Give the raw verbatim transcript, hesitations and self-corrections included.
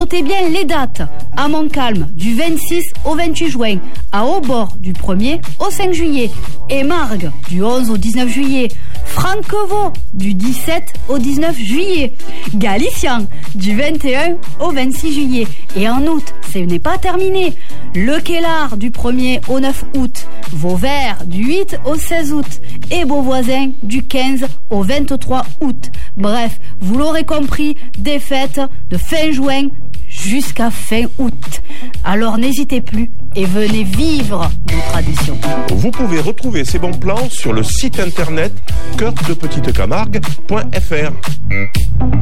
Notez bien les dates. À Montcalm, du vingt-six au vingt-huit juin. À Hautbord, du premier au cinq juillet. Et Margues, du onze au dix-neuf juillet. Franquevaux, du dix-sept au dix-neuf juillet. Galician, du vingt et un au vingt-six juillet. Et en août, ce n'est pas terminé. Le Quellar, du premier au neuf août. Vauvert, du huit au seize août. Et Beauvoisin, du quinze au vingt-trois août. Bref, vous l'aurez compris, des fêtes de fin juin jusqu'à fin août. Alors n'hésitez plus et venez vivre nos traditions. Vous pouvez retrouver ces bons plans sur le site internet cœur de petite camargue point f r.